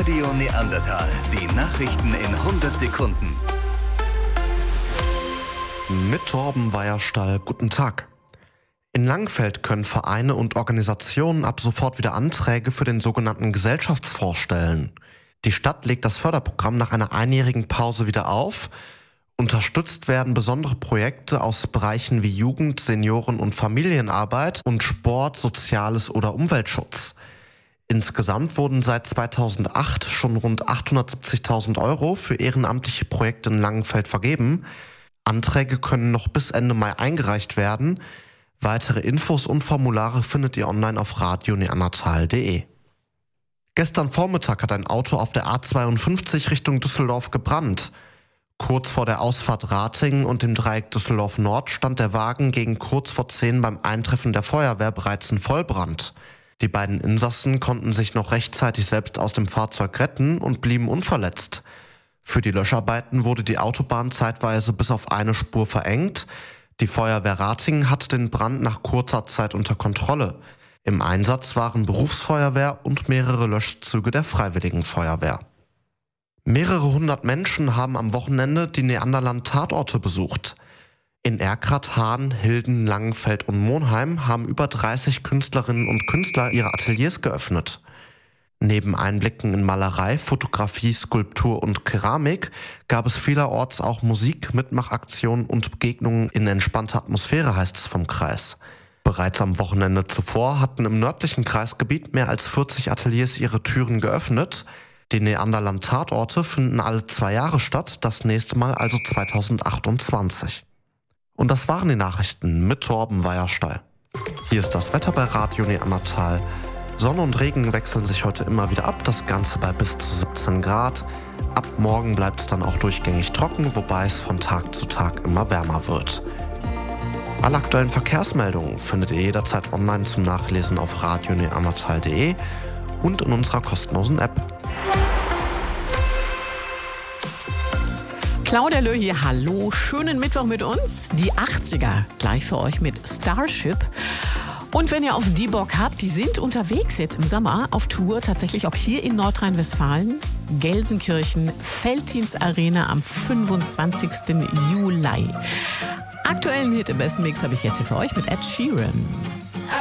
Radio Neandertal. Die Nachrichten in 100 Sekunden. Mit Torben Weierstall, guten Tag. In Langenfeld können Vereine und Organisationen ab sofort wieder Anträge für den sogenannten Gesellschaftsfonds stellen. Die Stadt legt das Förderprogramm nach einer einjährigen Pause wieder auf. Unterstützt werden besondere Projekte aus Bereichen wie Jugend-, Senioren- und Familienarbeit und Sport, Soziales oder Umweltschutz. Insgesamt wurden seit 2008 schon rund 870.000 Euro für ehrenamtliche Projekte in Langenfeld vergeben. Anträge können noch bis Ende Mai eingereicht werden. Weitere Infos und Formulare findet ihr online auf radioneandertal.de. Gestern Vormittag hat ein Auto auf der A52 Richtung Düsseldorf gebrannt. Kurz vor der Ausfahrt Ratingen und dem Dreieck Düsseldorf Nord stand der Wagen gegen kurz vor 10 beim Eintreffen der Feuerwehr bereits in Vollbrand. Die beiden Insassen konnten sich noch rechtzeitig selbst aus dem Fahrzeug retten und blieben unverletzt. Für die Löscharbeiten wurde die Autobahn zeitweise bis auf eine Spur verengt. Die Feuerwehr Ratingen hatte den Brand nach kurzer Zeit unter Kontrolle. Im Einsatz waren Berufsfeuerwehr und mehrere Löschzüge der Freiwilligen Feuerwehr. Mehrere hundert Menschen haben am Wochenende die Neanderland-Tatorte besucht. In Erkrath, Hahn, Hilden, Langenfeld und Monheim haben über 30 Künstlerinnen und Künstler ihre Ateliers geöffnet. Neben Einblicken in Malerei, Fotografie, Skulptur und Keramik gab es vielerorts auch Musik, Mitmachaktionen und Begegnungen in entspannter Atmosphäre, heißt es vom Kreis. Bereits am Wochenende zuvor hatten im nördlichen Kreisgebiet mehr als 40 Ateliers ihre Türen geöffnet. Die Neanderland-Tatorte finden alle 2 Jahre statt, das nächste Mal also 2028. Und das waren die Nachrichten mit Torben Weierstall. Hier ist das Wetter bei Radio Neandertal. Sonne und Regen wechseln sich heute immer wieder ab, das Ganze bei bis zu 17 Grad. Ab morgen bleibt es dann auch durchgängig trocken, wobei es von Tag zu Tag immer wärmer wird. Alle aktuellen Verkehrsmeldungen findet ihr jederzeit online zum Nachlesen auf radioneandertal.de und in unserer kostenlosen App. Claudia Löh hier, hallo, schönen Mittwoch mit uns. Die 80er gleich für euch mit Starship. Und wenn ihr auf die Bock habt, die sind unterwegs jetzt im Sommer auf Tour, tatsächlich auch hier in Nordrhein-Westfalen. Gelsenkirchen, Veltins Arena am 25. Juli. Aktuellen Hit im besten Mix habe ich jetzt hier für euch mit Ed Sheeran.